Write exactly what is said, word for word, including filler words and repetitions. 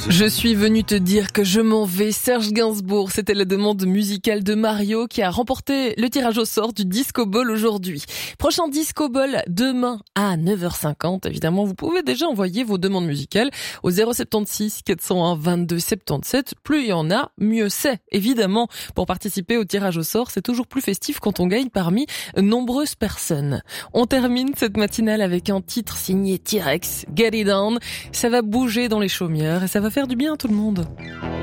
Je suis venu te dire que je m'en vais. Serge Gainsbourg, c'était la demande musicale de Mario qui a remporté le tirage au sort du Disco Ball aujourd'hui. Prochain Disco Ball demain à neuf heures cinquante. Évidemment, vous pouvez déjà envoyer vos demandes musicales au zéro soixante-seize quatre cent un vingt-deux soixante-dix-sept. Plus il y en a, mieux c'est. Évidemment, pour participer au tirage au sort, c'est toujours plus festif quand on gagne parmi nombreuses personnes. On termine cette matinale avec un titre signé T-Rex, Get It On. Ça va bouger dans les chaumières et ça va faire du bien à tout le monde.